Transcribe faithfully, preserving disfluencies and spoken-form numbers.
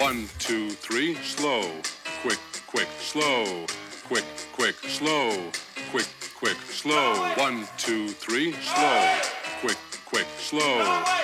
One, two, three, slow. Quick, quick, slow. Quick, quick, slow. Quick, quick, slow. One, two, three, slow. Quick, quick, slow.